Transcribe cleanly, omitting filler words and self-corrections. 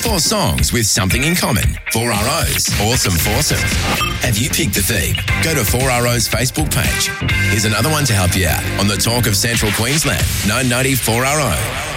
4 songs with something in common. 4RO's Awesome Foursome. Have you picked the theme? Go to 4RO's Facebook page. Here's another one to help you out on the talk of Central Queensland. 990 4RO.